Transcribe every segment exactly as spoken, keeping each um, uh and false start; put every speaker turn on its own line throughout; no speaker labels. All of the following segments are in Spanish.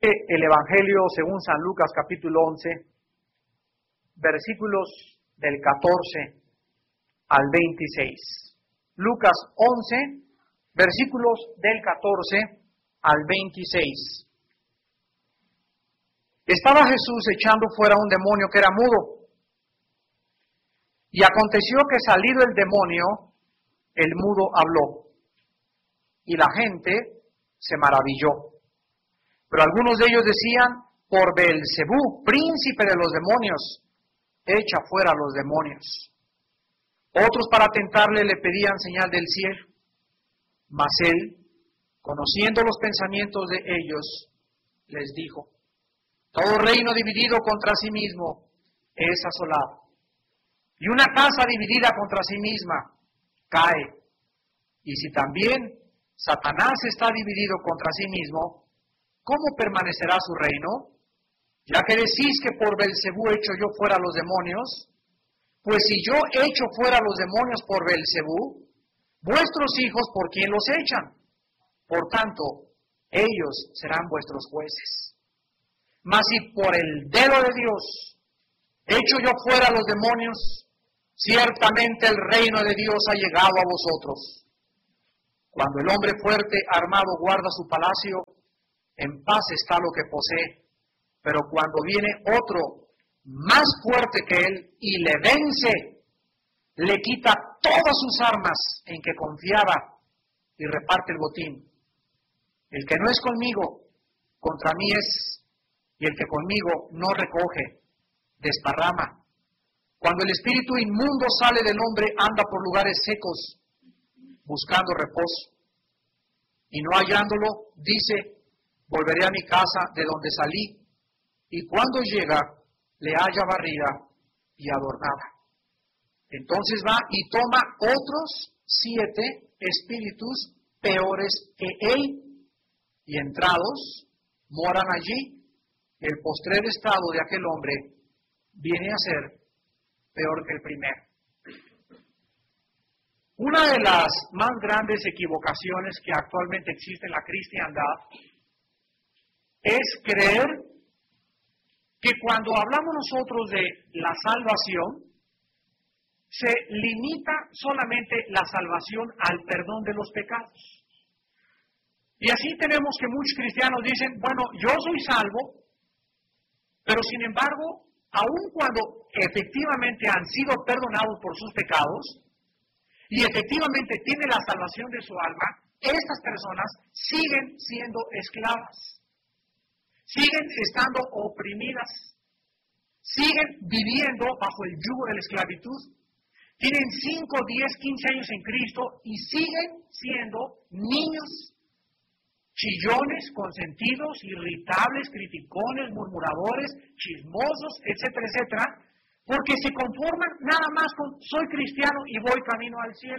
El Evangelio según San Lucas capítulo once, versículos del catorce al veintiséis. Lucas once, versículos del catorce al veintiséis. Estaba Jesús echando fuera un demonio que era mudo. Y aconteció que salido el demonio, el mudo habló. Y la gente se maravilló. Pero algunos de ellos decían, por Beelzebú, príncipe de los demonios, echa fuera a los demonios. Otros para tentarle le pedían señal del cielo. Mas él, conociendo los pensamientos de ellos, les dijo, todo reino dividido contra sí mismo es asolado. Y una casa dividida contra sí misma cae. Y si también Satanás está dividido contra sí mismo, ¿cómo permanecerá su reino? Ya que decís que por Beelzebú echo yo fuera a los demonios, pues si yo echo fuera a los demonios por Beelzebú, vuestros hijos por quién los echan. Por tanto, ellos serán vuestros jueces. Mas si por el dedo de Dios echo yo fuera a los demonios, ciertamente el reino de Dios ha llegado a vosotros. Cuando el hombre fuerte armado guarda su palacio, en paz está lo que posee. Pero cuando viene otro más fuerte que él y le vence, le quita todas sus armas en que confiaba y reparte el botín. El que no es conmigo, contra mí es, y el que conmigo no recoge, desparrama. Cuando el espíritu inmundo sale del hombre, anda por lugares secos, buscando reposo. Y no hallándolo, dice, volveré a mi casa de donde salí, y cuando llega, le halla barrida y adornada. Entonces va y toma otros siete espíritus peores que él, y entrados, moran allí. El postrer estado de aquel hombre viene a ser peor que el primero. Una de las más grandes equivocaciones que actualmente existe en la cristiandad es creer que cuando hablamos nosotros de la salvación, se limita solamente la salvación al perdón de los pecados. Y así tenemos que muchos cristianos dicen, bueno, yo soy salvo, pero sin embargo, aun cuando efectivamente han sido perdonados por sus pecados, y efectivamente tienen la salvación de su alma, estas personas siguen siendo esclavas, siguen estando oprimidas, siguen viviendo bajo el yugo de la esclavitud, tienen cinco, diez, quince años en Cristo y siguen siendo niños, chillones, consentidos, irritables, criticones, murmuradores, chismosos, etcétera, etcétera, porque se conforman nada más con soy cristiano y voy camino al cielo.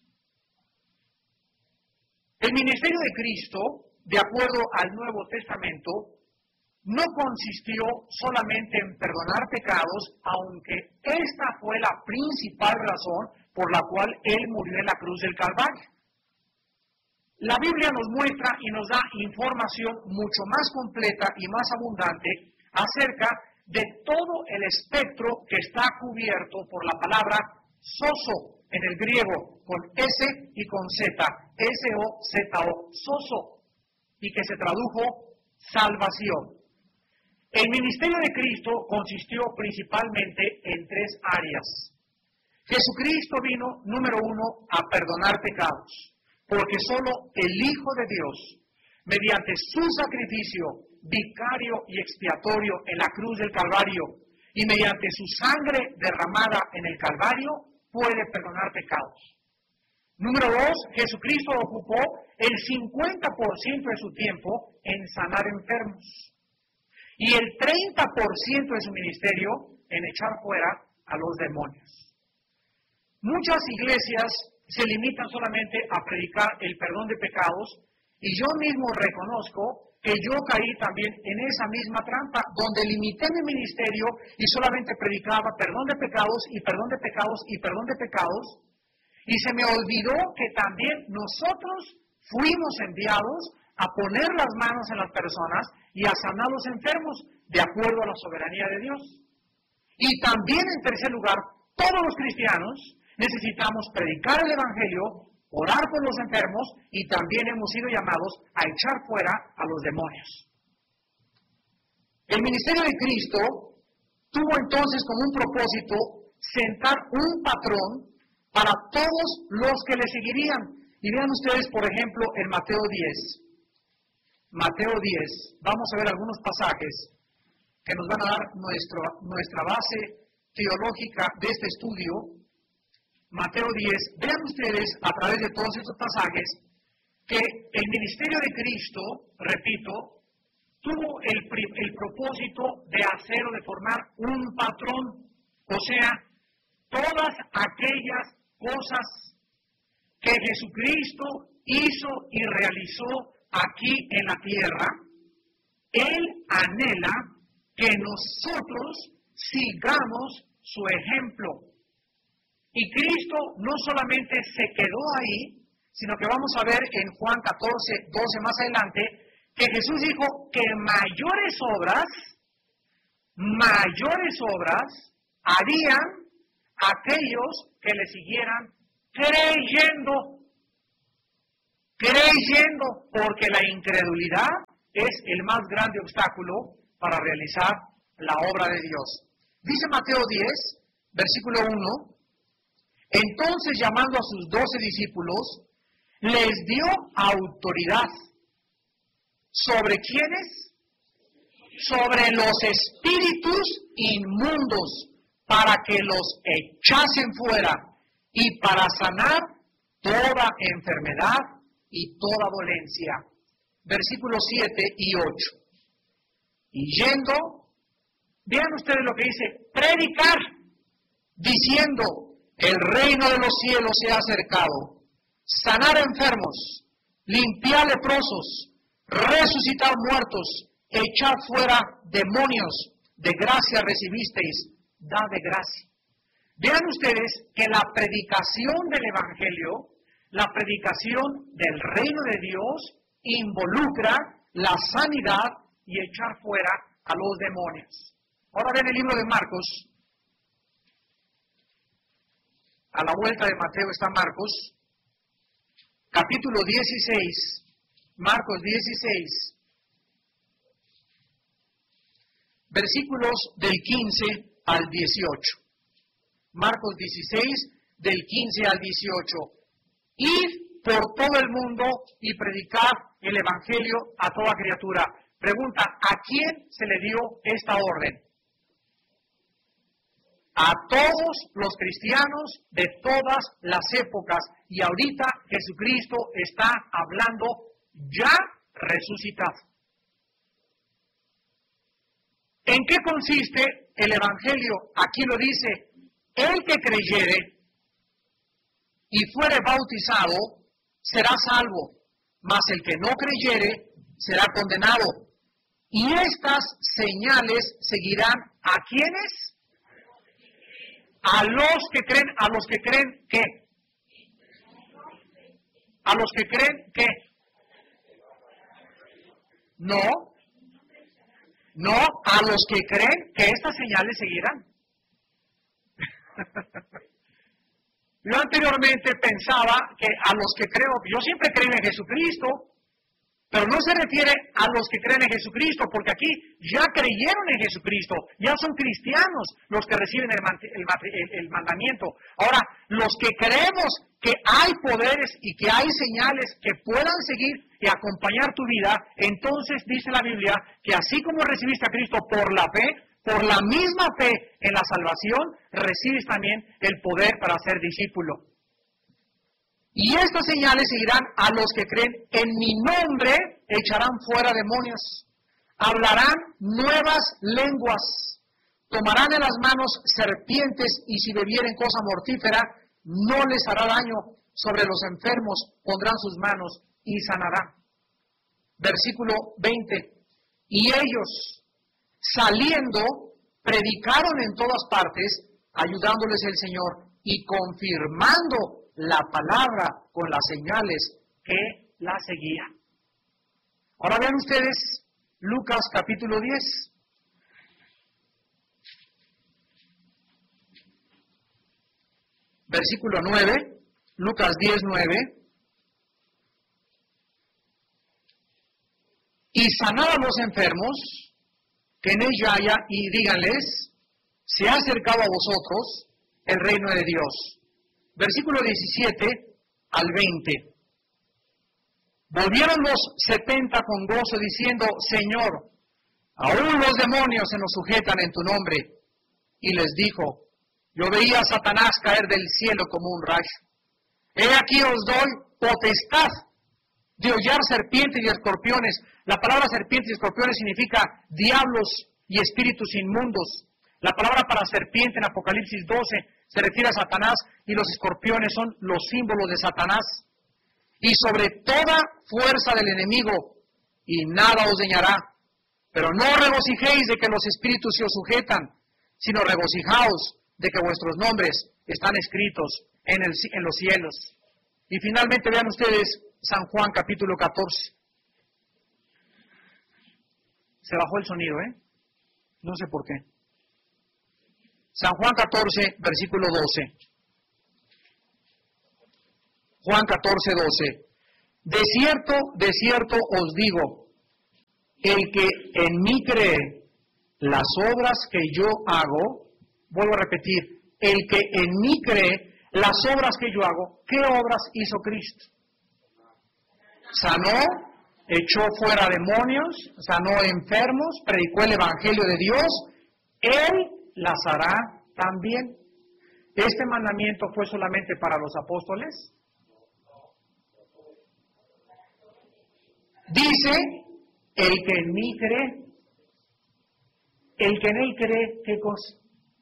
El ministerio de Cristo, de acuerdo al Nuevo Testamento, no consistió solamente en perdonar pecados, aunque esta fue la principal razón por la cual Él murió en la cruz del Calvario. La Biblia nos muestra y nos da información mucho más completa y más abundante acerca de todo el espectro que está cubierto por la palabra sozo en el griego, con S y con Z, S O Z O, sozo, y que se tradujo salvación. El ministerio de Cristo consistió principalmente en tres áreas. Jesucristo vino, número uno, a perdonar pecados, porque solo el Hijo de Dios, mediante su sacrificio vicario y expiatorio en la cruz del Calvario y mediante su sangre derramada en el Calvario, puede perdonar pecados. Número dos, Jesucristo ocupó el cincuenta por ciento de su tiempo en sanar enfermos y el treinta por ciento de su ministerio en echar fuera a los demonios. Muchas iglesias se limitan solamente a predicar el perdón de pecados, y yo mismo reconozco que yo caí también en esa misma trampa, donde limité mi ministerio y solamente predicaba perdón de pecados y perdón de pecados y perdón de pecados, y se me olvidó que también nosotros fuimos enviados a poner las manos en las personas y a sanar a los enfermos, de acuerdo a la soberanía de Dios. Y también, en tercer lugar, todos los cristianos necesitamos predicar el Evangelio, orar por los enfermos, y también hemos sido llamados a echar fuera a los demonios. El ministerio de Cristo tuvo entonces como un propósito sentar un patrón para todos los que le seguirían. Y vean ustedes, por ejemplo, en Mateo diez. Mateo diez, vamos a ver algunos pasajes que nos van a dar nuestro, nuestra base teológica de este estudio. Mateo diez, vean ustedes a través de todos estos pasajes que el ministerio de Cristo, repito, tuvo el, el propósito de hacer o de formar un patrón, o sea, todas aquellas cosas que Jesucristo hizo y realizó aquí en la tierra, Él anhela que nosotros sigamos su ejemplo. Y Cristo no solamente se quedó ahí, sino que vamos a ver en Juan catorce, doce más adelante, que Jesús dijo que mayores obras, mayores obras harían aquellos que le siguieran creyendo, creyendo, porque la incredulidad es el más grande obstáculo para realizar la obra de Dios. Dice Mateo diez, versículo uno, entonces llamando a sus doce discípulos, les dio autoridad. ¿Sobre quiénes? Sobre los espíritus inmundos, para que los echasen fuera y para sanar toda enfermedad y toda dolencia. Versículos siete y ocho. Y yendo, vean ustedes lo que dice, predicar, diciendo, el reino de los cielos se ha acercado, sanar enfermos, limpiar leprosos, resucitar muertos, echar fuera demonios, de gracia recibisteis, da de gracia. Vean ustedes que la predicación del Evangelio, la predicación del reino de Dios, involucra la sanidad y echar fuera a los demonios. Ahora ven el libro de Marcos. A la vuelta de Mateo está Marcos, capítulo dieciséis, Marcos dieciséis, versículos del quince al dieciocho. Marcos dieciséis, del quince al dieciocho. Id por todo el mundo y predicar el Evangelio a toda criatura. Pregunta, ¿a quién se le dio esta orden? A todos los cristianos de todas las épocas. Y ahorita Jesucristo está hablando ya resucitado. ¿En qué consiste el Evangelio? Aquí lo dice, el que creyere y fuere bautizado será salvo, mas el que no creyere será condenado. Y estas señales seguirán ¿a quiénes? A los que creen, a los que creen ¿qué? A los que creen ¿qué? No, no, a los que creen que estas señales seguirán. Yo anteriormente pensaba que a los que creo, yo siempre creo en Jesucristo, pero no se refiere a los que creen en Jesucristo, porque aquí ya creyeron en Jesucristo, ya son cristianos los que reciben el, el, el, el mandamiento. Ahora, los que creemos que hay poderes y que hay señales que puedan seguir y acompañar tu vida, entonces dice la Biblia que así como recibiste a Cristo por la fe, por la misma fe en la salvación, recibes también el poder para ser discípulo. Y estas señales seguirán a los que creen en mi nombre, echarán fuera demonios, hablarán nuevas lenguas, tomarán en las manos serpientes y si bebieren cosa mortífera, no les hará daño, sobre los enfermos pondrán sus manos y sanarán. Versículo veinte, y ellos, saliendo, predicaron en todas partes, ayudándoles el Señor y confirmando la palabra con las señales que la seguían. Ahora vean ustedes Lucas capítulo diez. Versículo nueve, Lucas diez, nueve. Y sanad a los enfermos, que en ella haya, y díganles, se ha acercado a vosotros el reino de Dios. Versículo diecisiete al veinte. Volvieron los setenta con gozo diciendo, Señor, aún los demonios se nos sujetan en tu nombre. Y les dijo, yo veía a Satanás caer del cielo como un rayo. He aquí os doy potestad de hollar serpientes y escorpiones. La palabra serpientes y escorpiones significa diablos y espíritus inmundos. La palabra para serpiente en Apocalipsis doce se refiere a Satanás y los escorpiones son los símbolos de Satanás. Y sobre toda fuerza del enemigo, y nada os dañará. Pero no regocijéis de que los espíritus se os sujetan, sino regocijaos de que vuestros nombres están escritos en, el, en los cielos. Y finalmente vean ustedes San Juan capítulo catorce. Se bajó el sonido, ¿eh? No sé por qué. San Juan catorce, versículo doce. Juan catorce, doce. De cierto, de cierto os digo, el que en mí cree las obras que yo hago, vuelvo a repetir, el que en mí cree las obras que yo hago, ¿qué obras hizo Cristo? Sanó, echó fuera demonios, sanó enfermos, predicó el evangelio de Dios, Él las hará también. ¿Este mandamiento fue solamente para los apóstoles? Dice, el que en mí cree, el que en él cree, ¿qué cosa?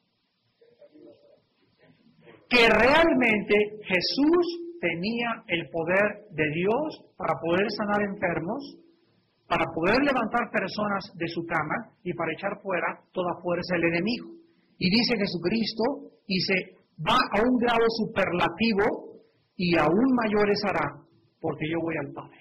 Que realmente Jesús tenía el poder de Dios para poder sanar enfermos, para poder levantar personas de su cama y para echar fuera toda fuerza del enemigo. Y dice Jesucristo, y se va a un grado superlativo y aún mayores hará, porque yo voy al Padre.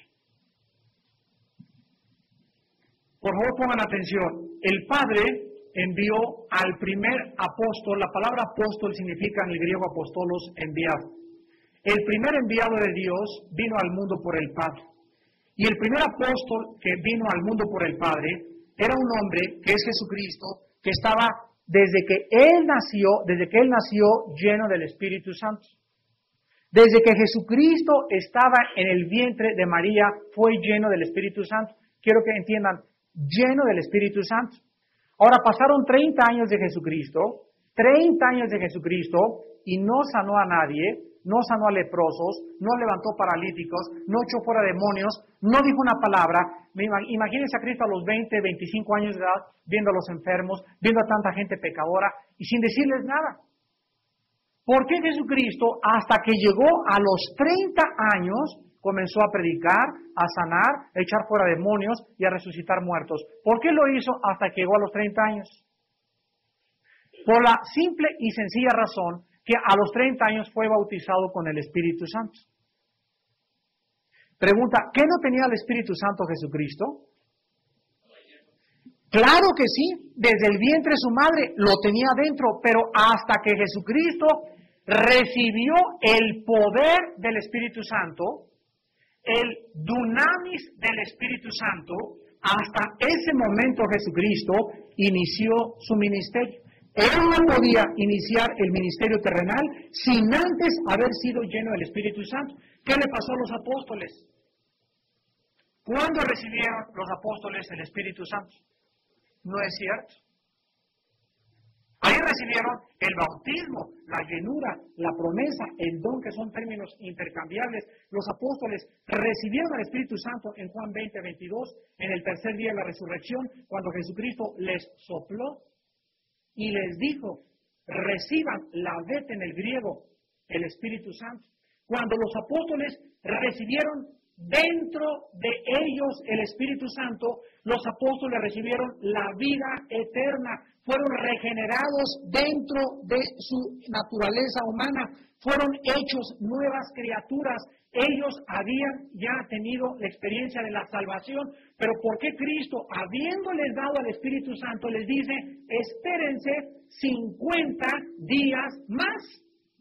Por favor, pongan atención. El Padre envió al primer apóstol. La palabra apóstol significa en el griego apóstolos, enviado. El primer enviado de Dios vino al mundo por el Padre. Y el primer apóstol que vino al mundo por el Padre era un hombre que es Jesucristo, que estaba desde que Él nació, desde que Él nació lleno del Espíritu Santo. Desde que Jesucristo estaba en el vientre de María, fue lleno del Espíritu Santo. Quiero que entiendan, lleno del Espíritu Santo. Ahora pasaron treinta años de Jesucristo, treinta años de Jesucristo, y no sanó a nadie, no sanó a leprosos, no levantó paralíticos, no echó fuera demonios, no dijo una palabra. Imagínense a Cristo a los veinte, veinticinco años de edad, viendo a los enfermos, viendo a tanta gente pecadora, y sin decirles nada. ¿Por qué Jesucristo, hasta que llegó a los treinta años, comenzó a predicar, a sanar, a echar fuera demonios y a resucitar muertos? ¿Por qué lo hizo hasta que llegó a los treinta años? Por la simple y sencilla razón que a los treinta años fue bautizado con el Espíritu Santo. Pregunta, ¿qué no tenía el Espíritu Santo Jesucristo? Claro que sí, desde el vientre de su madre lo tenía dentro, pero hasta que Jesucristo recibió el poder del Espíritu Santo, el dunamis del Espíritu Santo, hasta ese momento Jesucristo inició su ministerio. Él no podía iniciar el ministerio terrenal sin antes haber sido lleno del Espíritu Santo. ¿Qué le pasó a los apóstoles? ¿Cuándo recibieron los apóstoles el Espíritu Santo? No es cierto. Ahí recibieron el bautismo, la llenura, la promesa, el don, que son términos intercambiables. Los apóstoles recibieron el Espíritu Santo en Juan veinte, veintidós, en el tercer día de la resurrección, cuando Jesucristo les sopló y les dijo, reciban la vete en el griego, el Espíritu Santo. Cuando los apóstoles recibieron
dentro de ellos el Espíritu Santo, los apóstoles recibieron la vida eterna, fueron regenerados dentro de su naturaleza humana, fueron hechos nuevas criaturas. Ellos habían ya tenido la experiencia de la salvación, pero ¿por qué Cristo, habiéndoles dado al Espíritu Santo, les dice, espérense cincuenta días más?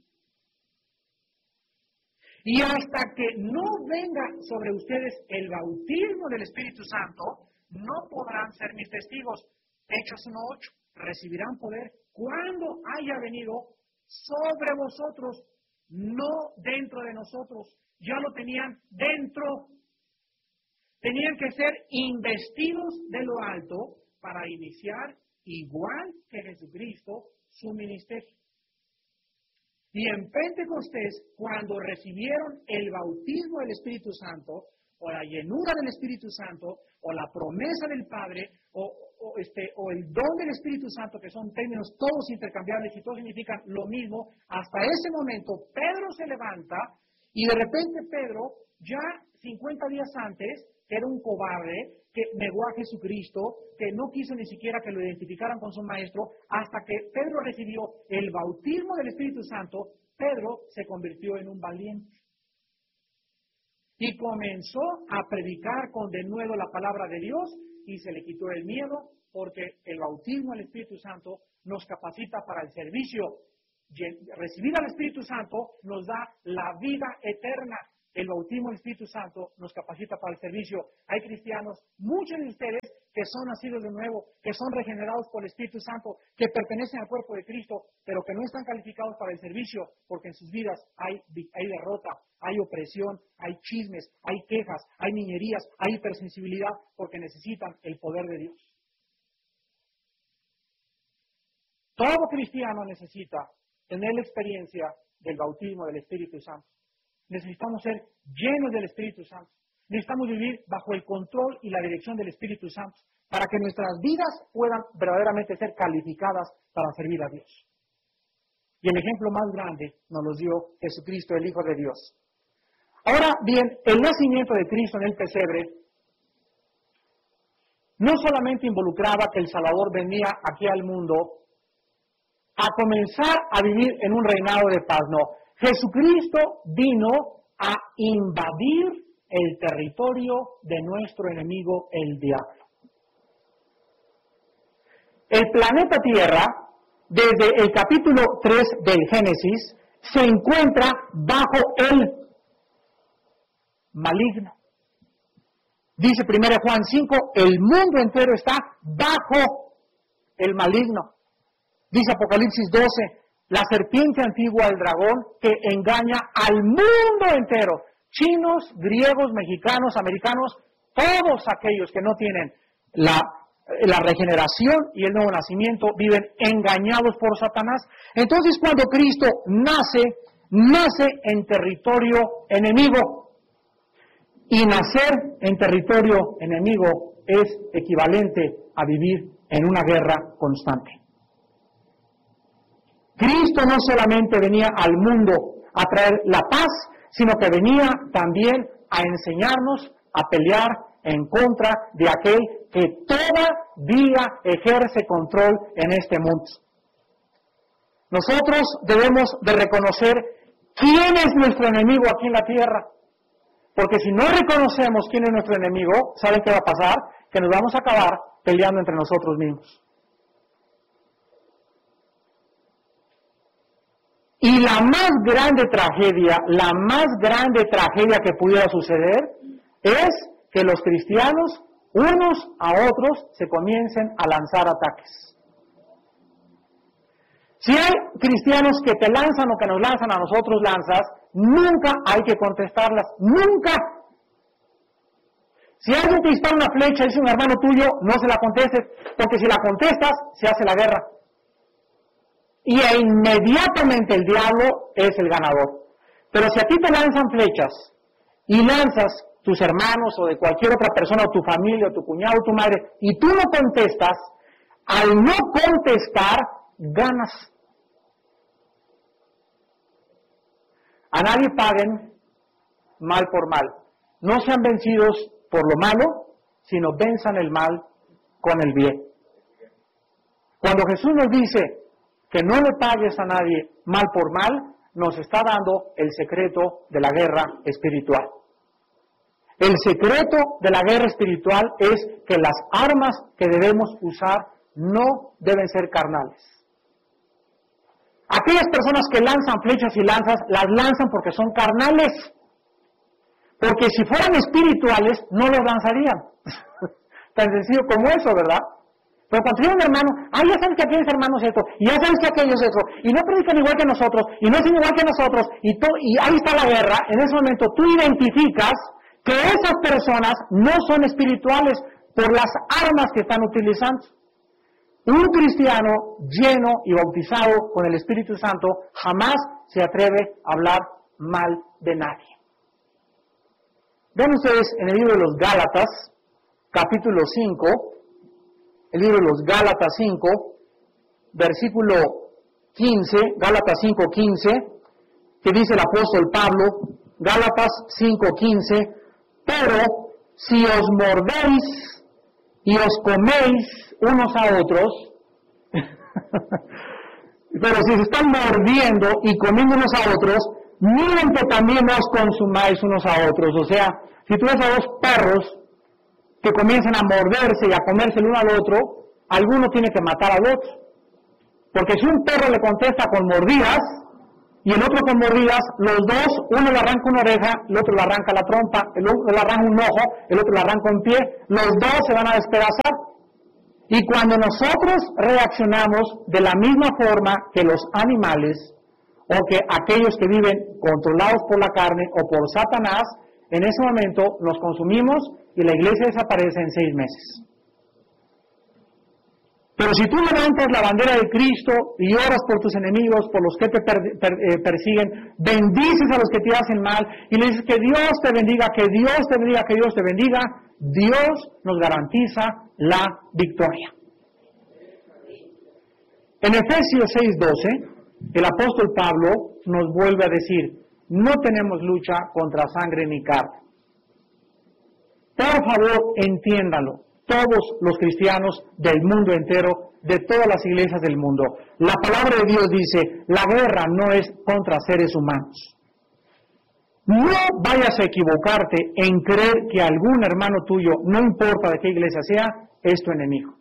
Y hasta que no venga sobre ustedes el bautismo del Espíritu Santo, no podrán ser mis testigos. Hechos uno ocho, recibirán poder cuando haya venido sobre vosotros, no dentro de nosotros. Ya lo tenían dentro. Tenían que ser investidos de lo alto para iniciar, igual que Jesucristo, su ministerio. Y en Pentecostés, cuando recibieron el bautismo del Espíritu Santo, o la llenura del Espíritu Santo, o la promesa del Padre, o, o, este, o el don del Espíritu Santo, que son términos todos intercambiables y todos significan lo mismo, hasta ese momento Pedro se levanta y de repente Pedro, ya cincuenta días antes, que era un cobarde, que negó a Jesucristo, que no quiso ni siquiera que lo identificaran con su maestro, hasta que Pedro recibió el bautismo del Espíritu Santo, Pedro se convirtió en un valiente. Y comenzó a predicar con denuedo la palabra de Dios y se le quitó el miedo, porque el bautismo del Espíritu Santo nos capacita para el servicio. Recibir al Espíritu Santo nos da la vida eterna. El bautismo del Espíritu Santo nos capacita para el servicio. Hay cristianos, muchos de ustedes, que son nacidos de nuevo, que son regenerados por el Espíritu Santo, que pertenecen al cuerpo de Cristo, pero que no están calificados para el servicio, porque en sus vidas hay, hay derrota, hay opresión, hay chismes, hay quejas, hay niñerías, hay hipersensibilidad, porque necesitan el poder de Dios. Todo cristiano necesita tener la experiencia del bautismo del Espíritu Santo. Necesitamos ser llenos del Espíritu Santo. Necesitamos vivir bajo el control y la dirección del Espíritu Santo para que nuestras vidas puedan verdaderamente ser calificadas para servir a Dios. Y el ejemplo más grande nos lo dio Jesucristo, el Hijo de Dios. Ahora bien, el nacimiento de Cristo en el pesebre no solamente involucraba que el Salvador venía aquí al mundo a comenzar a vivir en un reinado de paz, no. Jesucristo vino a invadir el territorio de nuestro enemigo, el diablo. El planeta Tierra, desde el capítulo tres del Génesis, se encuentra bajo el maligno. Dice primero Juan cinco, el mundo entero está bajo el maligno. Dice Apocalipsis doce, la serpiente antigua, el dragón, que engaña al mundo entero. Chinos, griegos, mexicanos, americanos, todos aquellos que no tienen la, la regeneración y el nuevo nacimiento viven engañados por Satanás. Entonces, cuando Cristo nace, nace en territorio enemigo. Y nacer en territorio enemigo es equivalente a vivir en una guerra constante. Cristo no solamente venía al mundo a traer la paz, sino que venía también a enseñarnos a pelear en contra de aquel que todavía ejerce control en este mundo. Nosotros debemos de reconocer quién es nuestro enemigo aquí en la tierra, porque si no reconocemos quién es nuestro enemigo, ¿saben qué va a pasar? Que nos vamos a acabar peleando entre nosotros mismos. Y la más grande tragedia, la más grande tragedia que pudiera suceder es que los cristianos, unos a otros, se comiencen a lanzar ataques. Si hay cristianos que te lanzan o que nos lanzan a nosotros lanzas, nunca hay que contestarlas, nunca. Si alguien te dispara una flecha y dice un hermano tuyo, no se la contestes, porque si la contestas, se hace la guerra. Y inmediatamente el diablo es el ganador. Pero si a ti te lanzan flechas y lanzas tus hermanos o de cualquier otra persona, o tu familia, o tu cuñado, o tu madre, y tú no contestas, al no contestar, ganas. A nadie paguen mal por mal. no sean vencidos por lo malo, sino venzan el mal con el bien. Cuando Jesús nos dice que no le pagues a nadie mal por mal, nos está dando el secreto de la guerra espiritual. El secreto de la guerra espiritual es que las armas que debemos usar no deben ser carnales. Aquellas personas que lanzan flechas y lanzas, las lanzan porque son carnales. Porque si fueran espirituales, no los lanzarían. Tan sencillo como eso, ¿verdad? Pero cuando tiene un hermano, ah, ya sabes que aquellos hermanos es esto, y ya sabes que aquellos es esto, y no predican igual que nosotros, y no hacen igual que nosotros, y, to, y ahí está la guerra. En ese momento tú identificas que esas personas no son espirituales por las armas que están utilizando. Un cristiano lleno y bautizado con el Espíritu Santo jamás se atreve a hablar mal de nadie. Vean ustedes en el libro de los Gálatas, capítulo cinco, el libro de los Gálatas cinco, versículo quince, Gálatas cinco, quince, que dice el apóstol Pablo, Gálatas cinco, quince, pero si os mordéis y os coméis unos a otros, pero si se están mordiendo y comiendo unos a otros, miren que también os consumáis unos a otros. O sea, si tú ves a dos perros que comienzan a morderse y a comerse el uno al otro, alguno tiene que matar al otro. Porque si un perro le contesta con mordidas y el otro con mordidas, los dos, uno le arranca una oreja, el otro le arranca la trompa, el otro le arranca un ojo, el otro le arranca un pie, los dos se van a despedazar. Y cuando nosotros reaccionamos de la misma forma que los animales, o que aquellos que viven controlados por la carne o por Satanás, en ese momento nos consumimos y la iglesia desaparece en seis meses. Pero si tú levantas la bandera de Cristo y oras por tus enemigos, por los que te per, per, eh, persiguen, bendices a los que te hacen mal y le dices que Dios te bendiga, que Dios te bendiga, que Dios te bendiga, Dios nos garantiza la victoria. En Efesios seis doce, el apóstol Pablo nos vuelve a decir, no tenemos lucha contra sangre ni carne. Por favor, entiéndalo, todos los cristianos del mundo entero, de todas las iglesias del mundo. La palabra de Dios dice, la guerra no es contra seres humanos. No vayas a equivocarte en creer que algún hermano tuyo, no importa de qué iglesia sea, es tu enemigo.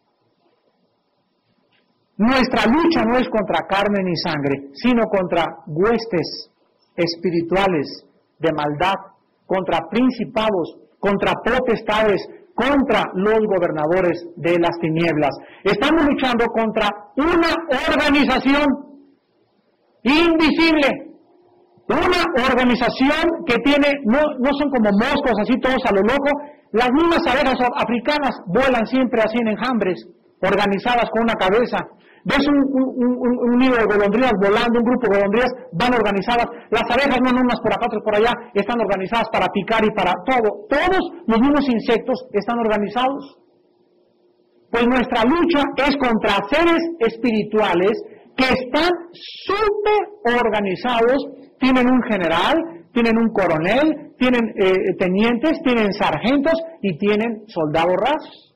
Nuestra lucha no es contra carne ni sangre, sino contra huestes espirituales de maldad, contra principados, contra potestades, contra los gobernadores de las tinieblas. Estamos luchando contra una organización invisible, una organización que tiene, no, no son como moscos así todos a lo loco, las mismas abejas africanas vuelan siempre así en enjambres, organizadas con una cabeza. Ves un, un, un, un nido de golondrinas volando, un grupo de golondrinas, van organizadas. Las abejas no unas por acá, otras por allá, están organizadas para picar y para todo. Todos los mismos insectos están organizados. Pues nuestra lucha es contra seres espirituales que están súper organizados, tienen un general, tienen un coronel, tienen eh, tenientes, tienen sargentos y tienen soldados rasos.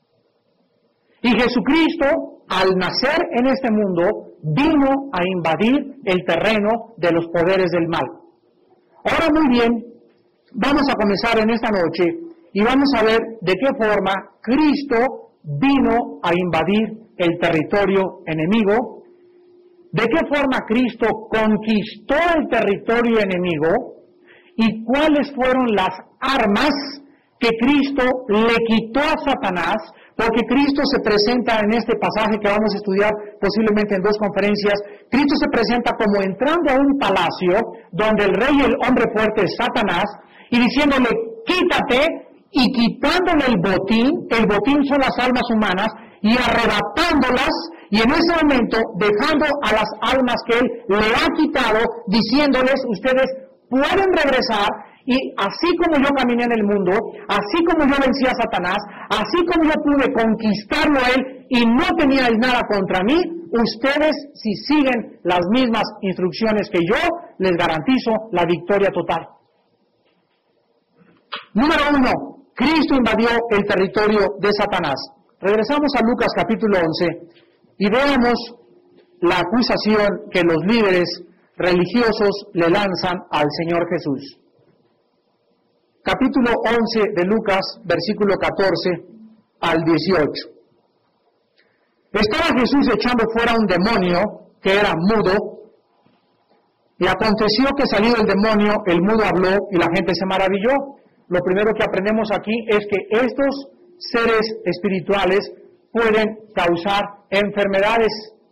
Y Jesucristo, al nacer en este mundo, vino a invadir el terreno de los poderes del mal. Ahora muy bien, vamos a comenzar en esta noche y vamos a ver de qué forma Cristo vino a invadir el territorio enemigo, de qué forma Cristo conquistó el territorio enemigo y cuáles fueron las armas que Cristo le quitó a Satanás, porque Cristo se presenta en este pasaje que vamos a estudiar posiblemente en dos conferencias. Cristo se presenta como entrando a un palacio donde el rey y el hombre fuerte es Satanás y diciéndole quítate, y quitándole el botín, el botín son las almas humanas, y arrebatándolas, y en ese momento dejando a las almas que él le ha quitado, diciéndoles ustedes pueden regresar. Y así como yo caminé en el mundo, así como yo vencí a Satanás, así como yo pude conquistarlo a él y no teníais nada contra mí, ustedes, si siguen las mismas instrucciones que yo, les garantizo la victoria total.
Número uno, Cristo invadió el territorio de Satanás. Regresamos a Lucas capítulo once y veamos la acusación que los líderes religiosos le lanzan al Señor Jesús. Capítulo once de Lucas, versículo catorce al dieciocho. Estaba Jesús echando fuera un demonio que era mudo, y aconteció que salido el demonio, el mudo habló y la gente se maravilló. Lo primero que aprendemos aquí es que estos seres espirituales pueden causar enfermedades.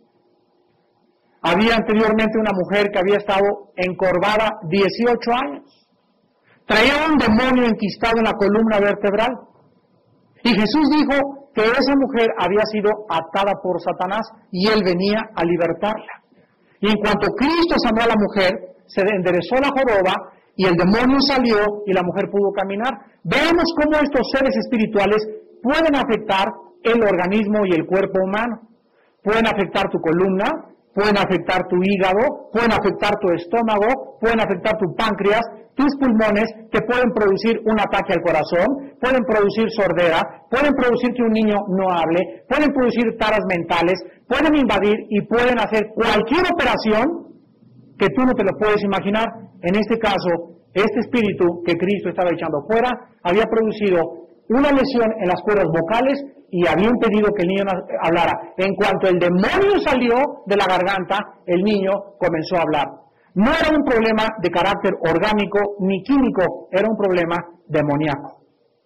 Había anteriormente una mujer que había estado encorvada dieciocho años. Traía un demonio enquistado en la columna vertebral. Y Jesús dijo que esa mujer había sido atada por Satanás y él venía a libertarla. Y en cuanto Cristo sanó a la mujer, se enderezó la joroba y el demonio salió y la mujer pudo caminar. Veamos cómo estos seres espirituales pueden afectar el organismo y el cuerpo humano. Pueden afectar tu columna, pueden afectar tu hígado, pueden afectar tu estómago, pueden afectar tu páncreas, tus pulmones, que pueden producir un ataque al corazón, pueden producir sordera, pueden producir que un niño no hable, pueden producir taras mentales, pueden invadir y pueden hacer cualquier operación que tú no te lo puedes imaginar. En este caso, este espíritu que Cristo estaba echando fuera había producido una lesión en las cuerdas vocales y había impedido que el niño hablara. En cuanto el demonio salió de la garganta, el niño comenzó a hablar. No era un problema de carácter orgánico ni químico, era un problema demoníaco.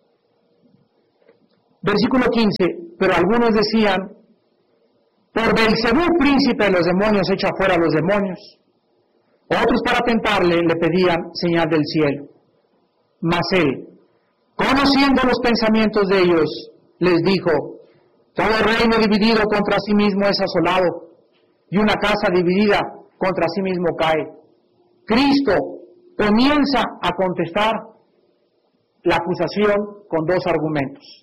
Versículo quince, pero algunos decían, por Belcebú, príncipe de los demonios, echa fuera a los demonios. Otros, para tentarle, le pedían señal del cielo. Mas él, conociendo los pensamientos de ellos, les dijo, todo reino dividido contra sí mismo es asolado, y una casa dividida contra sí mismo cae. Cristo comienza a contestar la acusación con dos argumentos.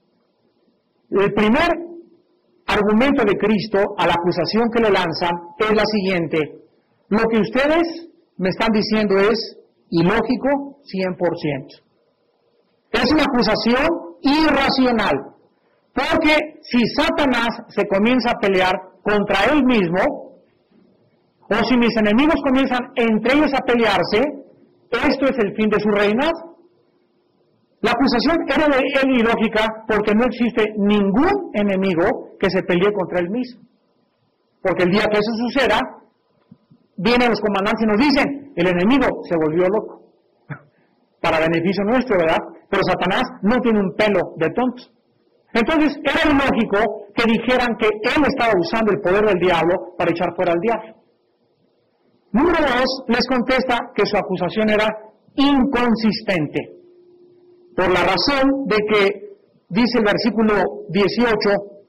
El primer argumento de Cristo a la acusación que le lanzan es la siguiente: lo que ustedes me están diciendo es ilógico cien por ciento. Es una acusación irracional, porque si Satanás se comienza a pelear contra él mismo, o si mis enemigos comienzan entre ellos a pelearse, esto es el fin de su reinado. La acusación era de él ilógica porque no existe ningún enemigo que se pelee contra él mismo. Porque el día que eso suceda, vienen los comandantes y nos dicen, el enemigo se volvió loco. Para beneficio nuestro, ¿verdad? Pero Satanás no tiene un pelo de tonto. Entonces, era ilógico que dijeran que él estaba usando el poder del diablo para echar fuera al diablo. Número dos, les contesta que su acusación era inconsistente. Por la razón de que, dice el versículo dieciocho,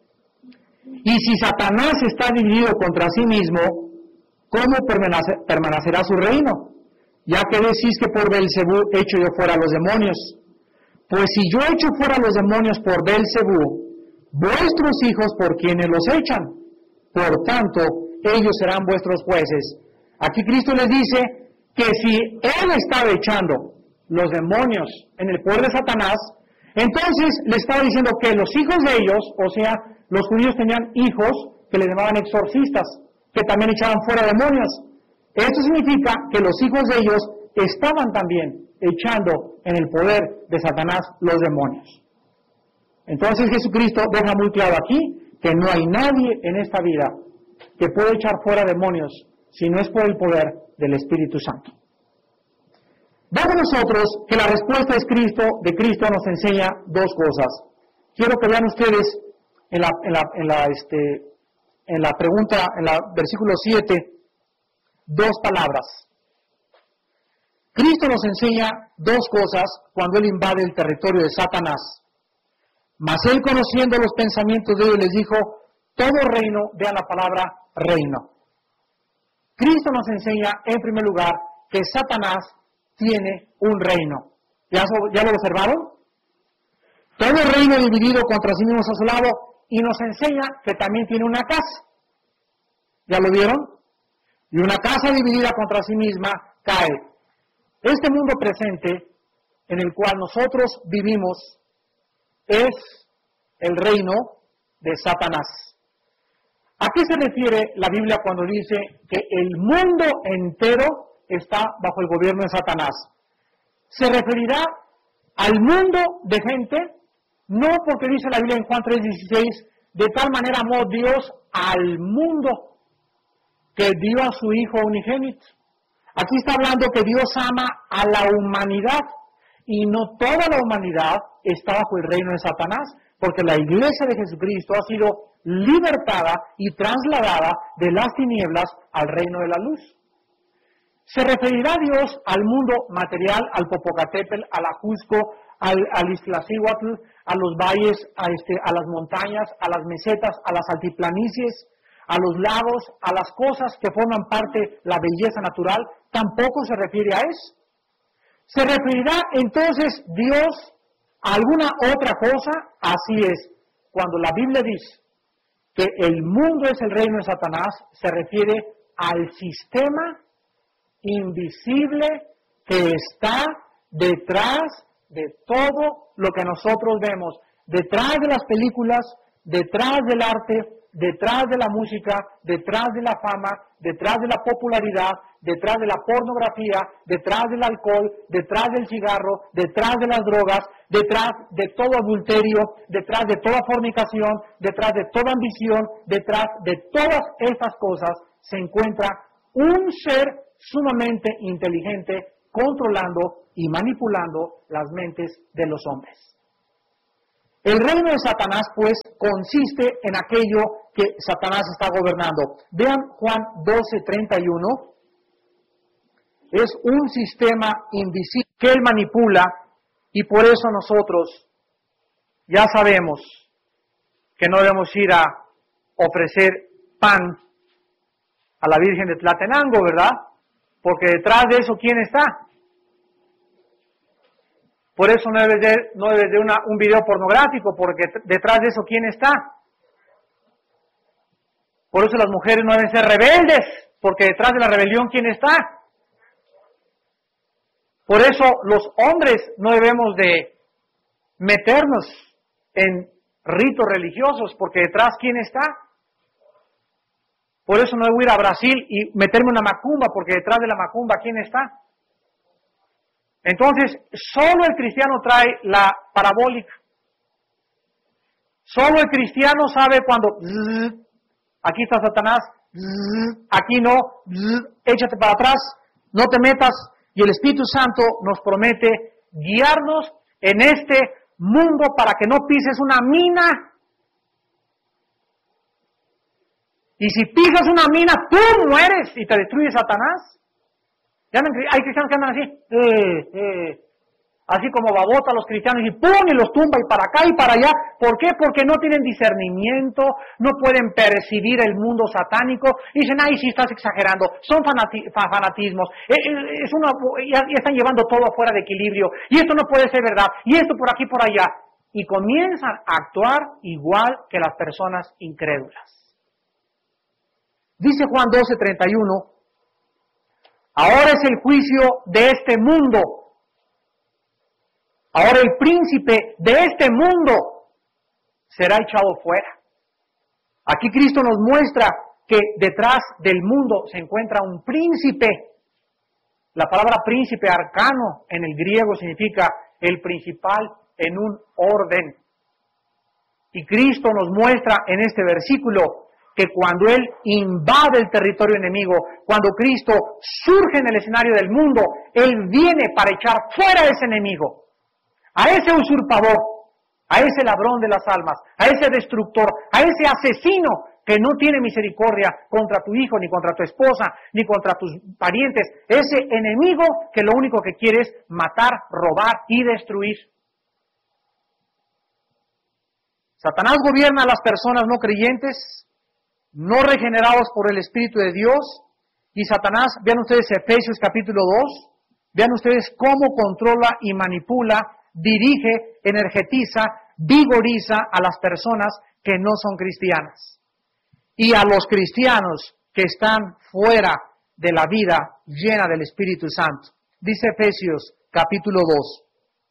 y si Satanás está dividido contra sí mismo, ¿cómo permanecerá su reino? Ya que decís que por Belcebú echo yo fuera a los demonios. Pues si yo echo fuera a los demonios por Belcebú, vuestros hijos por quienes los echan. Por tanto, ellos serán vuestros jueces. Aquí Cristo les dice que si Él estaba echando los demonios en el poder de Satanás, entonces le estaba diciendo que los hijos de ellos, o sea, los judíos tenían hijos que le llamaban exorcistas, que también echaban fuera demonios. Esto significa que los hijos de ellos estaban también echando en el poder de Satanás los demonios. Entonces Jesucristo deja muy claro aquí que no hay nadie en esta vida que pueda echar fuera demonios si no es por el poder del Espíritu Santo. Vemos nosotros que la respuesta es Cristo, de Cristo nos enseña dos cosas. Quiero que vean ustedes en la, en la, en la, este, en la pregunta, en el versículo siete, dos palabras. Cristo nos enseña dos cosas cuando Él invade el territorio de Satanás. Mas Él, conociendo los pensamientos de ellos, les dijo, todo reino, vean la palabra reino. Cristo nos enseña, en primer lugar, que Satanás tiene un reino. ¿Ya, ya lo observaron? Todo reino dividido contra sí mismo es asolado, y nos enseña que también tiene una casa. ¿Ya lo vieron? Y una casa dividida contra sí misma cae. Este mundo presente
en el cual nosotros vivimos es el reino de Satanás. ¿A qué se refiere la Biblia cuando dice que el mundo entero está bajo el gobierno de Satanás? Se referirá al mundo de gente, no porque dice la Biblia en Juan tres dieciséis, de tal manera amó Dios al mundo que dio a su Hijo unigénito. Aquí está hablando que Dios ama a la humanidad y no toda la humanidad está bajo el reino de Satanás, porque la iglesia de Jesucristo ha sido libertada y trasladada de las tinieblas al reino de la luz. Se referirá Dios al mundo material, al Popocatépetl, al Ajusco, al, al Iztaccíhuatl, a los valles, a, este, a las montañas, a las mesetas, a las altiplanicies, a los lagos, a las cosas que forman parte de la belleza natural. Tampoco se refiere a eso. Se referirá entonces Dios a alguna otra cosa. Así es, cuando la Biblia dice que el mundo es el reino de Satanás, se refiere al sistema invisible que está detrás de todo lo que nosotros vemos, detrás de las películas, detrás del arte, detrás de la música, detrás de la fama, detrás de la popularidad, detrás de la pornografía, detrás del alcohol, detrás del cigarro, detrás de las drogas, detrás de todo adulterio, detrás de toda fornicación, detrás de toda ambición, detrás de todas estas cosas se encuentra un ser sumamente inteligente controlando y manipulando las mentes de los hombres. El reino de Satanás, pues, consiste en aquello que Satanás está gobernando. Vean Juan doce treinta y uno. Es un sistema invisible que él manipula y por eso nosotros ya sabemos que no debemos ir a ofrecer pan a la Virgen de Tlatenango, ¿verdad? Porque detrás de eso, ¿quién está? Por eso no debes de, no debes de una, un video pornográfico, porque detrás de eso, ¿quién está? Por eso las mujeres no deben ser rebeldes, porque detrás de la rebelión, ¿quién está? Por eso los hombres no debemos de meternos en ritos religiosos, porque detrás, ¿quién está? Por eso no debo ir a Brasil y meterme en una macumba, porque detrás de la macumba, ¿quién está? Entonces, solo el cristiano trae la parabólica. Solo el cristiano sabe cuando zzz, aquí está Satanás, zzz, aquí no, zzz, échate para atrás, no te metas. Y el Espíritu Santo nos promete guiarnos en este mundo para que no pises una mina. Y si pisas una mina, tú mueres y te destruye Satanás. Hay cristianos que andan así, eh, eh, así como babota los cristianos y ¡pum! Y los tumba y para acá y para allá. ¿Por qué? Porque no tienen discernimiento, no pueden percibir el mundo satánico. Y dicen, ay, sí, estás exagerando, son fanati- fanatismos, es una, ya, ya están llevando todo fuera de equilibrio, y esto no puede ser verdad, y esto por aquí, por allá. Y comienzan a actuar igual que las personas incrédulas. Dice Juan doce treinta y uno, ahora es el juicio de este mundo. Ahora el príncipe de este mundo será echado fuera. Aquí Cristo nos muestra que detrás del mundo se encuentra un príncipe. La palabra príncipe, arcano, en el griego significa el principal en un orden. Y Cristo nos muestra en este versículo que cuando Él invade el territorio enemigo, cuando Cristo surge en el escenario del mundo, Él viene para echar fuera a ese enemigo, a ese usurpador, a ese ladrón de las almas, a ese destructor, a ese asesino que no tiene misericordia contra tu hijo, ni contra tu esposa, ni contra tus parientes, ese enemigo que lo único que quiere es matar, robar y destruir. Satanás gobierna a las personas no creyentes, no regenerados por el Espíritu de Dios, y Satanás, vean ustedes Efesios capítulo dos, vean ustedes cómo controla y manipula, dirige, energetiza, vigoriza a las personas que no son cristianas, y a los cristianos que están fuera de la vida llena del Espíritu Santo. Dice Efesios capítulo dos,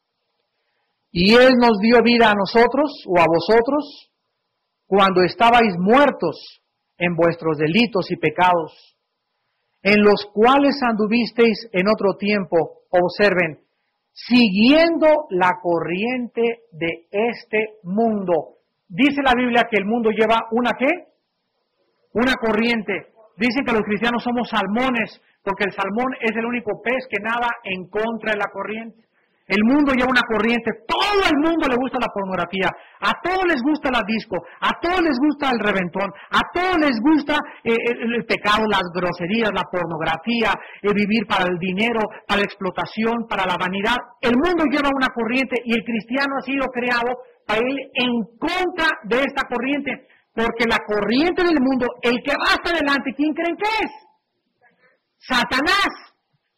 Y Él nos dio vida a nosotros o a vosotros cuando estabais muertos en vuestros delitos y pecados, en los cuales anduvisteis en otro tiempo, observen, siguiendo la corriente de este mundo. Dice la Biblia que el mundo lleva una ¿qué? Una corriente. Dicen que los cristianos somos salmones, porque el salmón es el único pez que nada en contra de la corriente. El mundo lleva una corriente, todo el mundo le gusta la pornografía, a todos les gusta la disco, a todos les gusta el reventón, a todos les gusta eh, el, el pecado, las groserías, la pornografía, el vivir para el dinero, para la explotación, para la vanidad. El mundo lleva una corriente y el cristiano ha sido creado para ir en contra de esta corriente, porque la corriente del mundo, el que va hasta adelante, ¿quién creen que es? Satanás.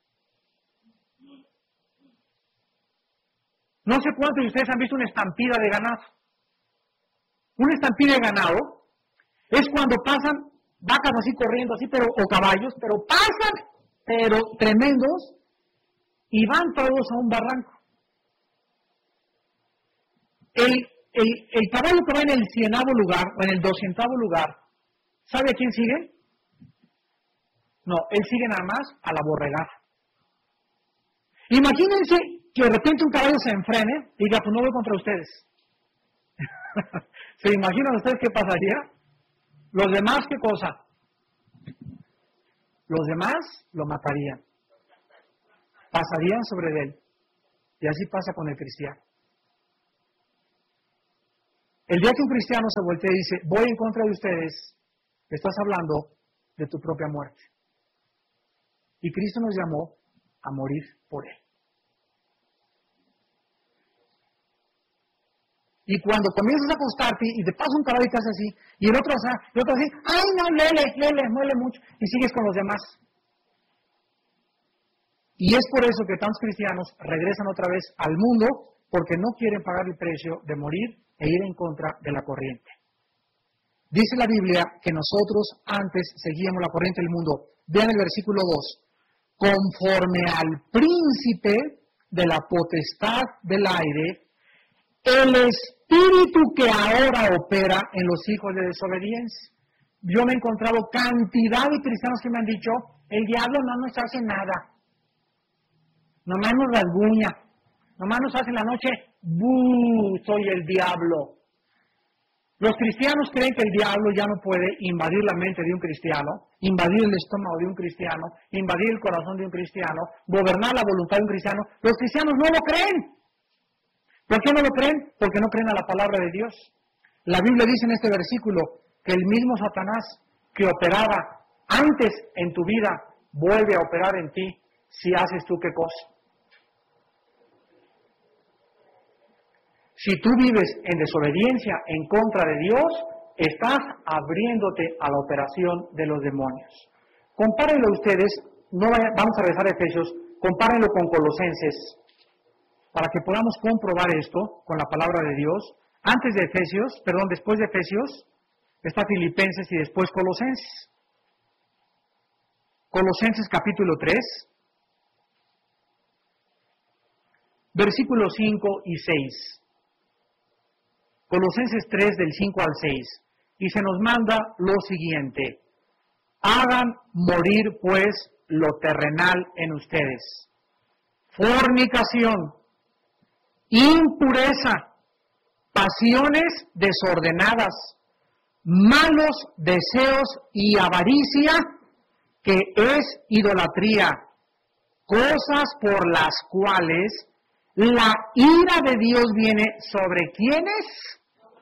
No sé cuántos de ustedes han visto una estampida de ganado. Una estampida de ganado es cuando pasan vacas así corriendo, así, pero o caballos, pero pasan, pero tremendos, y van todos a un barranco. El, el, el caballo que va en el cienavo lugar, o en el doscientavo lugar, ¿sabe a quién sigue? No, él sigue nada más a la borregada. Imagínense que de repente un caballo se enfrene y diga, pues no voy contra ustedes. ¿Se imaginan ustedes qué pasaría? Los demás, ¿qué cosa? Los demás lo matarían. Pasarían sobre él. Y así pasa con el cristiano. El día que un cristiano se voltea y dice, voy en contra de ustedes, estás hablando de tu propia muerte. Y Cristo nos llamó a morir por él. Y cuando comienzas a acostarte y te pasa un caballo y te hace así, y el otro, o sea, el otro así, ay no, lele, lele, muele mucho, y sigues con los demás. Y es por eso que tantos cristianos regresan otra vez al mundo, porque no quieren pagar el precio de morir e ir en contra de la corriente. Dice la Biblia que nosotros antes seguíamos la corriente del mundo. Vean el versículo dos. Conforme al príncipe de la potestad del aire, el espíritu que ahora opera en los hijos de desobediencia. Yo me he encontrado cantidad de cristianos que me han dicho, el diablo no nos hace nada. Nomás nos rasguña. Nomás nos hace en la noche, ¡buh! Soy el diablo. Los cristianos creen que el diablo ya no puede invadir la mente de un cristiano, invadir el estómago de un cristiano, invadir el corazón de un cristiano, gobernar la voluntad de un cristiano. Los cristianos no lo creen. ¿Por qué no lo creen? Porque no creen a la palabra de Dios. La Biblia dice en este versículo que el mismo Satanás que operaba antes en tu vida vuelve a operar en ti si haces tú qué cosa. Si tú vives en desobediencia en contra de Dios, estás abriéndote a la operación de los demonios. Compárenlo ustedes, no vamos a regresar a Efesios, compárenlo con Colosenses, para que podamos comprobar esto con la palabra de Dios. Antes de Efesios, perdón, después de Efesios, está Filipenses y después Colosenses. Colosenses capítulo tres, versículos cinco y seis. Colosenses tres del cinco al seis. Y se nos manda lo siguiente. Hagan morir pues lo terrenal en ustedes. Fornicación, impureza, pasiones desordenadas, malos deseos y avaricia, que es idolatría, cosas por las cuales la ira de Dios viene sobre ¿quiénes?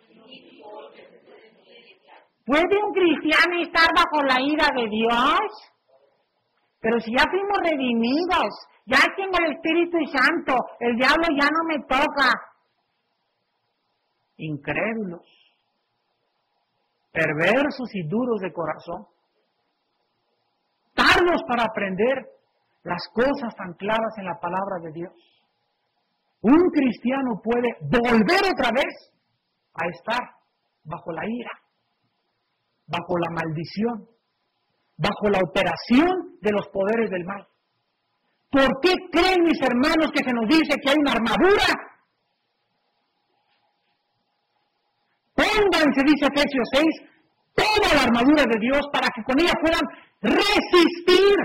¿Puede un cristiano estar bajo la ira de Dios? Pero si ya fuimos redimidos, ya tengo el Espíritu Santo, el diablo ya no me toca. Incrédulos, perversos y duros de corazón, tardos para aprender las cosas tan claras en la palabra de Dios. Un cristiano puede volver otra vez a estar bajo la ira, bajo la maldición, bajo la operación de los poderes del mal. ¿Por qué creen mis hermanos que se nos dice que hay una armadura?
pónganse, dice Efesios seis, toda la armadura de Dios para que con ella puedan resistir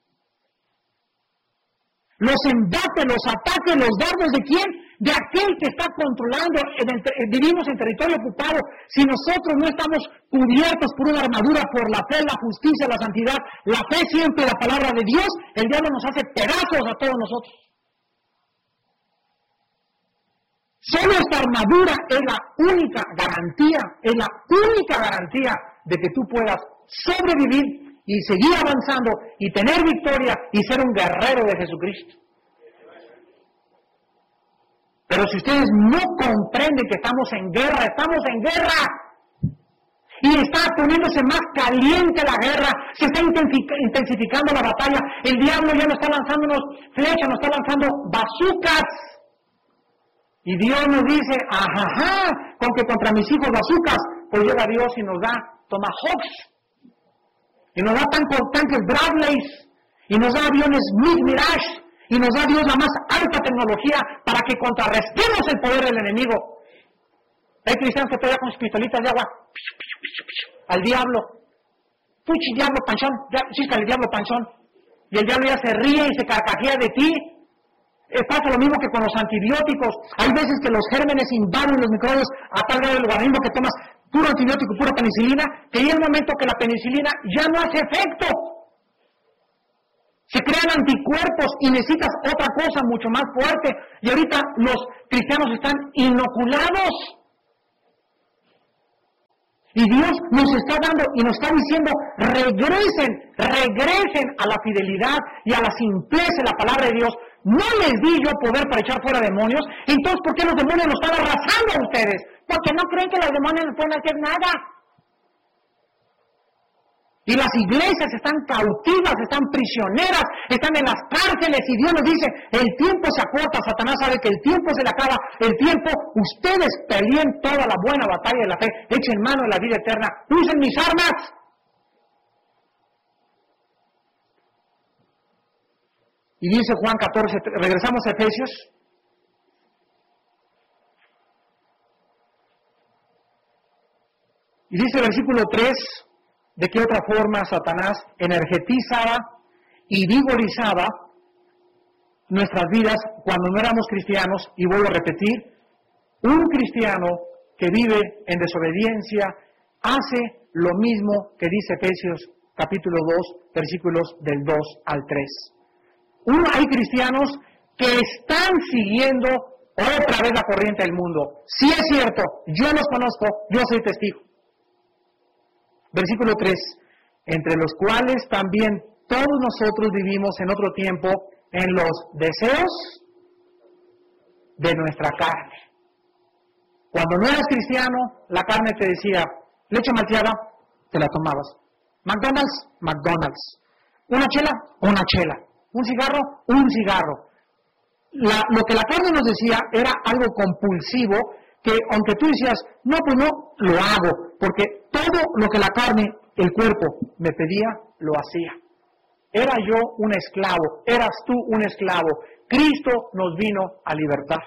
los embates, los ataques, los dardos de quién, de aquel que está controlando, en el, vivimos en territorio ocupado. Si nosotros no estamos cubiertos por una armadura, por la fe, la justicia, la santidad, la fe siempre, la palabra de Dios, el diablo nos hace pedazos a todos nosotros. Solo esta armadura es la única garantía, es la única garantía de que tú puedas sobrevivir y seguir avanzando y tener victoria y ser un guerrero de Jesucristo. Pero si ustedes no comprenden que estamos en guerra, estamos en guerra. Y está poniéndose más caliente la guerra, se está intensificando la batalla. El diablo ya no está lanzándonos flechas, nos está lanzando bazucas. Y Dios nos dice, ajá, con que contra mis hijos bazucas, pues llega Dios y nos da tomahawks. Y nos da tanques, tanques Bradleys, y nos da aviones MiG Mirage, y nos da Dios la más alta tecnología para que contrarrestemos el poder del enemigo. Hay cristianos que pegan con sus pistolitas de agua al diablo. Puchi, diablo panzón, chíscale, diablo panzón. Y el diablo ya se ríe y se carcajea de ti. Eh, pasa lo mismo que con los antibióticos. Hay veces que los gérmenes invaden los microbios a tal grado del organismo que tomas puro antibiótico, pura penicilina, que llega el momento que la penicilina ya no hace efecto. Se crean anticuerpos y necesitas otra cosa mucho más fuerte. Y ahorita los cristianos están inoculados. Y Dios nos está dando y nos está diciendo, regresen, regresen a la fidelidad y a la simpleza de la palabra de Dios. No les di yo poder para echar fuera demonios. Entonces, ¿por qué los demonios los están arrasando a ustedes? Porque no creen que los demonios no pueden hacer nada. Y las iglesias están cautivas, están prisioneras, están en las cárceles y Dios nos dice, el tiempo se acorta, Satanás sabe que el tiempo se le acaba, el tiempo, ustedes peleen toda la buena batalla de la fe, echen mano de la vida eterna, usen mis armas. Y dice Juan catorce, regresamos a Efesios. Y dice el versículo tres, de qué otra forma Satanás energetizaba y vigorizaba nuestras vidas cuando no éramos cristianos. Y vuelvo a repetir, un cristiano que vive en desobediencia hace lo mismo que dice Efesios capítulo dos, versículos del dos al tres. Uno, hay cristianos que están siguiendo otra vez la corriente del mundo. Sí es cierto, yo los conozco, yo soy testigo. Versículo tres, entre los cuales también todos nosotros vivimos en otro tiempo en los deseos de nuestra carne. Cuando no eras cristiano, la carne te decía, leche malteada, te la tomabas. McDonald's, McDonald's. Una chela, una chela. Un cigarro, un cigarro. La, lo que la carne nos decía era algo compulsivo, que aunque tú decías, no, pues no, lo hago, porque todo lo que la carne, el cuerpo, me pedía, lo hacía. Era yo un esclavo, eras tú un esclavo. Cristo nos vino a libertar.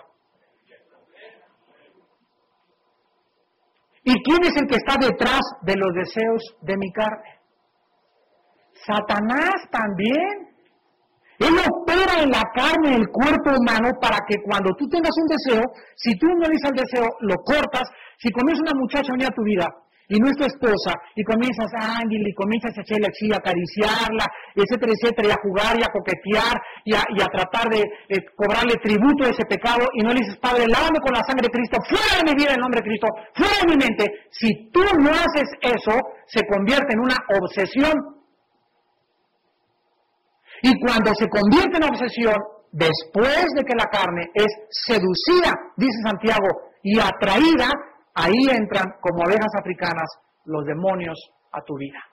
¿Y quién es el que está detrás de los deseos de mi carne? Satanás también. Él opera en la carne, en el cuerpo humano, para que cuando tú tengas un deseo, si tú no dices el deseo, lo cortas. Si comienza una muchacha a venir a tu vida, y no es tu esposa, y comienzas a ángel, y comienzas a echarle así, a acariciarla, etcétera, etcétera, y a jugar, y a coquetear, y a, y a tratar de eh, cobrarle tributo a ese pecado, y no le dices, Padre, lávame con la sangre de Cristo, fuera de mi vida en el nombre de Cristo, fuera de mi mente. Si tú no haces eso, se convierte en una obsesión. Y cuando se convierte en obsesión, después de que la carne es seducida, dice Santiago, y atraída, ahí entran como abejas africanas los demonios a tu vida.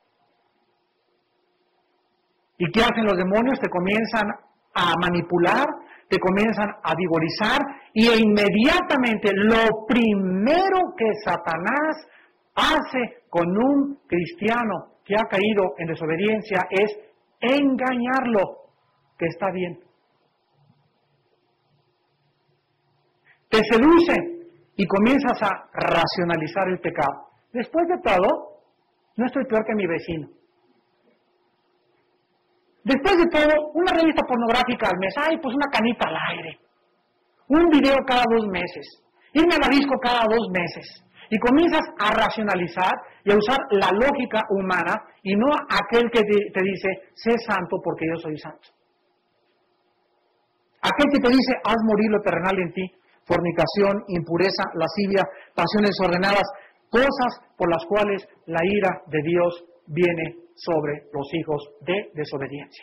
¿Y qué hacen los demonios? Te comienzan a manipular, te comienzan a vigorizar, y inmediatamente lo primero que Satanás hace con un cristiano que ha caído en desobediencia es engañarlo, que está bien. Te seduce y comienzas a racionalizar el pecado. Después de todo, no estoy peor que mi vecino. Después de todo, una revista pornográfica al mes, ay, pues una canita al aire. Un video cada dos meses. Irme a la disco cada dos meses. Y comienzas a racionalizar y a usar la lógica humana y no aquel que te, te dice, sé santo porque yo soy santo. Aquel que te dice, haz morir lo terrenal en ti, fornicación, impureza, lascivia, pasiones desordenadas, cosas por las cuales la ira de Dios viene sobre los hijos de desobediencia.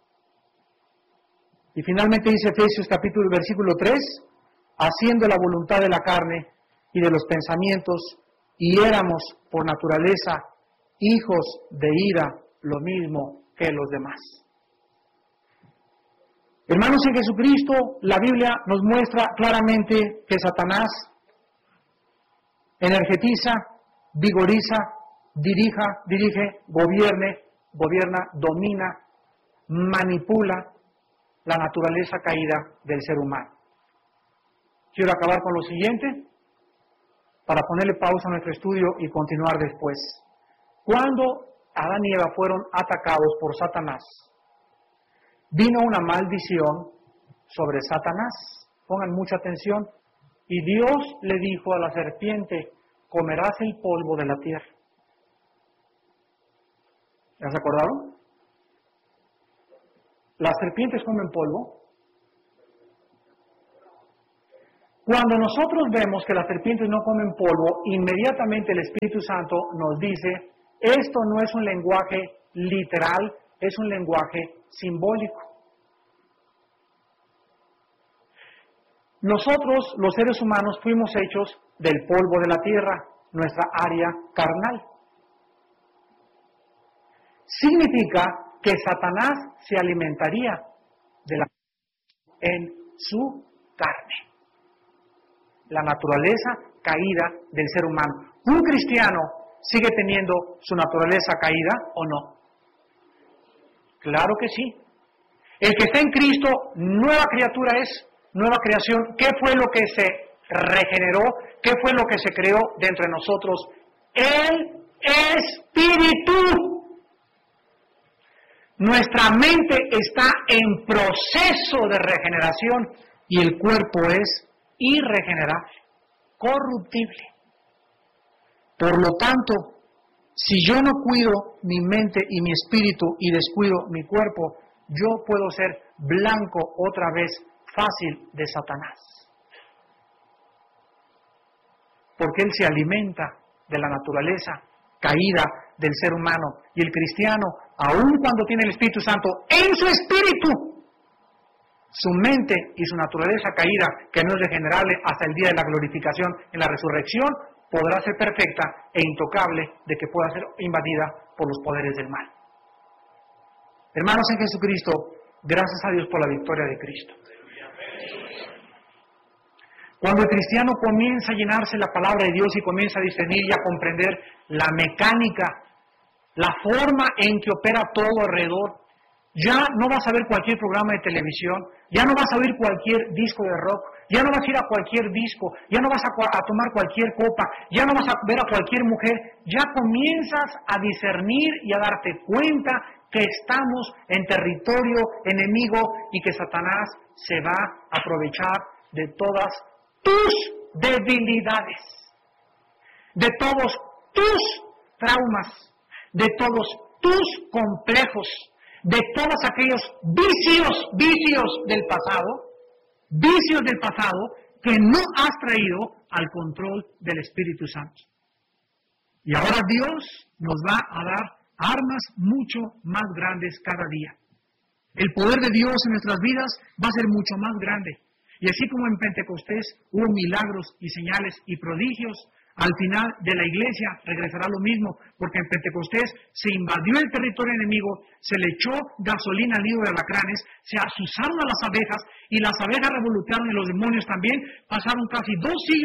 Y finalmente dice Efesios capítulo versículo tres, haciendo la voluntad de la carne y de los pensamientos, y éramos por naturaleza hijos de ira, lo mismo que los demás. Hermanos en Jesucristo, la Biblia nos muestra claramente que Satanás energetiza, vigoriza, dirija, dirige, gobierne, gobierna, domina, manipula la naturaleza caída del ser humano. Quiero acabar con lo siguiente, para ponerle pausa a nuestro estudio y continuar después. Cuando Adán y Eva fueron atacados por Satanás, vino una maldición sobre Satanás. Pongan mucha atención. Y Dios le dijo a la serpiente, comerás el polvo de la tierra. ¿Ya se acordaron? ¿Las serpientes comen polvo? Cuando nosotros vemos que las serpientes no comen polvo, inmediatamente el Espíritu Santo nos dice, esto no es un lenguaje literal, es un lenguaje simbólico. Nosotros, los seres humanos, fuimos hechos del polvo de la tierra, nuestra área carnal. Significa que Satanás se alimentaría de la en su carne. La naturaleza caída del ser humano. ¿Un cristiano sigue teniendo su naturaleza caída o no? Claro que sí. El que está en Cristo, nueva criatura es, nueva creación. ¿Qué fue lo que se regeneró? ¿Qué fue lo que se creó dentro de nosotros? El Espíritu. Nuestra mente está en proceso de regeneración y el cuerpo es irregenerable, corruptible. Por lo tanto, si yo no cuido mi mente y mi espíritu y descuido mi cuerpo, yo puedo ser blanco otra vez fácil de Satanás. Porque él se alimenta de la naturaleza caída del ser humano. Y el cristiano, aun cuando tiene el Espíritu Santo en su espíritu, su mente y su naturaleza caída, que no es regenerable hasta el día de la glorificación en la resurrección, podrá ser perfecta e intocable de que pueda ser invadida por los poderes del mal. Hermanos en Jesucristo, gracias a Dios por la victoria de Cristo. Cuando el cristiano comienza a llenarse la palabra de Dios y comienza a discernir y a comprender la mecánica, la forma en que opera todo alrededor, ya no vas a ver cualquier programa de televisión, ya no vas a oír cualquier disco de rock, ya no vas a ir a cualquier disco, ya no vas a, a tomar cualquier copa, ya no vas a ver a cualquier mujer, ya comienzas a discernir y a darte cuenta que estamos en territorio enemigo y que Satanás se va a aprovechar de todas tus debilidades, de todos tus traumas, de todos tus complejos, de todos aquellos vicios, vicios del pasado, vicios del pasado que no has traído al control del Espíritu Santo. Y ahora Dios nos va a dar armas mucho más grandes cada día. El poder de Dios en nuestras vidas va a ser mucho más grande. Y así como en Pentecostés hubo milagros y señales y prodigios, al final de la iglesia regresará lo mismo, porque en Pentecostés se invadió el territorio enemigo, se le echó gasolina al nido de alacranes, se asusaron a las abejas y las abejas revolucionaron y los demonios también. Pasaron casi dos siglos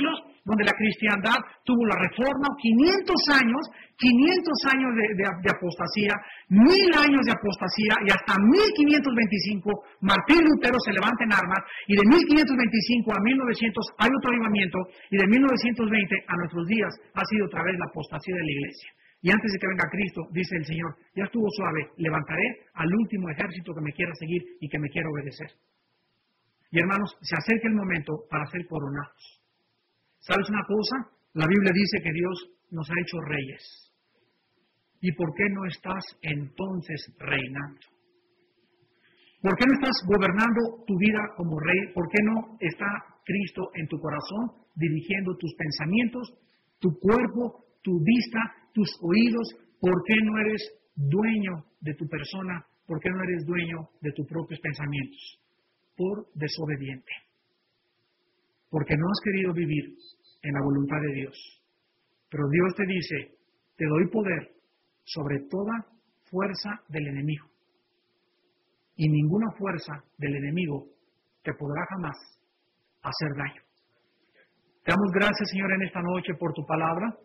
donde la cristiandad tuvo la reforma, quinientos años, quinientos años de, de, de apostasía, mil años de apostasía y hasta mil quinientos veinticinco Martín Lutero se levanta en armas y de mil quinientos veinticinco a mil novecientos hay otro avivamiento y de mil novecientos veinte a nuestros días ha sido otra vez la apostasía de la iglesia. Y antes de que venga Cristo, dice el Señor, ya estuvo suave, levantaré al último ejército que me quiera seguir y que me quiera obedecer. Y hermanos, se acerca el momento para ser coronados. ¿Sabes una cosa? La Biblia dice que Dios nos ha hecho reyes. ¿Y por qué no estás entonces reinando? ¿Por qué no estás gobernando tu vida como rey? ¿Por qué no está Cristo en tu corazón dirigiendo tus pensamientos, tu cuerpo, tu vista, tus oídos? ¿Por qué no eres dueño de tu persona? ¿Por qué no eres dueño de tus propios pensamientos? Por desobediente. Porque no has querido vivir en la voluntad de Dios. Pero Dios te dice, te doy poder sobre toda fuerza del enemigo. Y ninguna fuerza del enemigo te podrá jamás hacer daño. Te damos gracias, Señor, en esta noche por tu palabra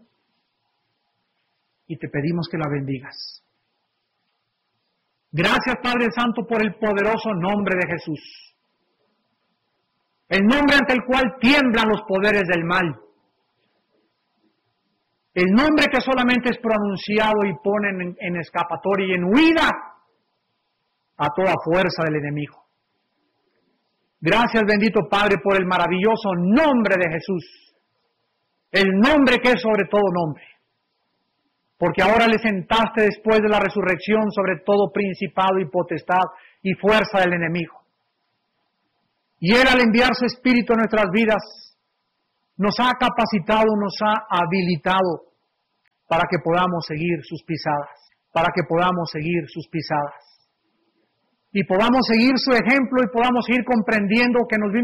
y te pedimos que la bendigas. Gracias, Padre Santo, por el poderoso nombre de Jesús. El nombre ante el cual tiemblan los poderes del mal. El nombre que solamente es pronunciado y ponen en, en escapatoria y en huida a toda fuerza del enemigo. Gracias, bendito Padre, por el maravilloso nombre de Jesús. El nombre que es sobre todo nombre. Porque ahora le sentaste después de la resurrección sobre todo principado y potestad y fuerza del enemigo. Y Él, al enviar su Espíritu a nuestras vidas, nos ha capacitado, nos ha habilitado para que podamos seguir sus pisadas, para que podamos seguir sus pisadas. Y podamos seguir su ejemplo y podamos ir comprendiendo que nos vino